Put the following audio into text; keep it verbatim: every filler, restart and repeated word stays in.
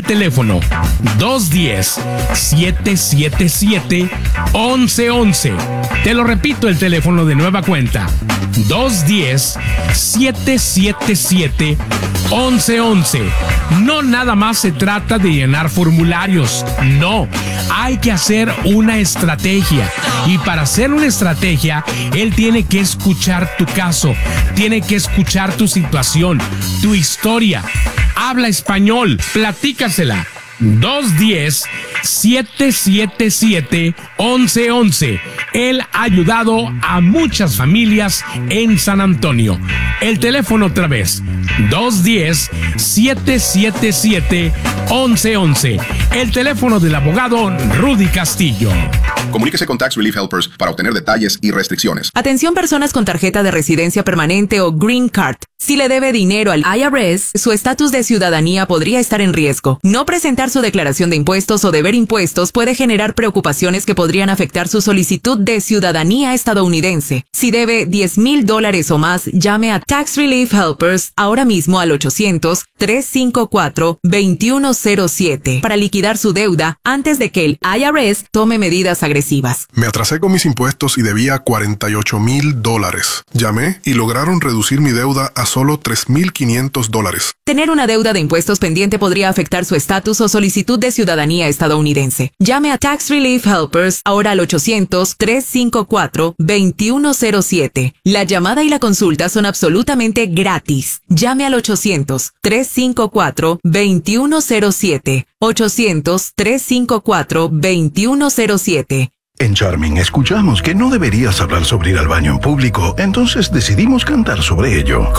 teléfono dos uno cero, siete siete siete, once once. Te lo repito el teléfono de nueva cuenta. dos uno cero, siete siete siete, once once. No nada más se trata de llenar formularios. No, hay que hacer una estrategia. Y para hacer una estrategia, él tiene que escuchar tu caso, tiene que escuchar tu situación, tu historia. Habla español, platícasela. dos uno cero, siete siete siete, once once. Él ha ayudado a muchas familias en San Antonio. El teléfono otra vez, dos uno cero, siete siete siete, once once. El teléfono del abogado Rudy Castillo. Comuníquese con Tax Relief Helpers para obtener detalles y restricciones. Atención personas con tarjeta de residencia permanente o Green Card. Si le debe dinero al I R S, su estatus de ciudadanía podría estar en riesgo. No presentar su declaración de impuestos o deber impuestos puede generar preocupaciones que podrían afectar su solicitud de ciudadanía estadounidense. Si debe diez mil dólares o más, llame a Tax Relief Helpers ahora mismo al ochocientos, tres cinco cuatro, dos uno cero siete para liquidar su deuda antes de que el I R S tome medidas agresivas. Me atrasé con mis impuestos y debía cuarenta y ocho mil dólares. Llamé y lograron reducir mi deuda a solo tres mil quinientos dólares. Tener una deuda de impuestos pendiente podría afectar su estatus o solicitud de ciudadanía estadounidense. Llame a Tax Relief Helpers ahora al ochocientos, tres cinco cuatro, dos uno cero siete. La llamada y la consulta son absolutamente gratis. Llame al ochocientos, tres cinco cuatro, dos uno cero siete. ochocientos, tres cinco cuatro, dos uno cero siete. En Charming escuchamos que no deberías hablar sobre ir al baño en público, entonces decidimos cantar sobre ello.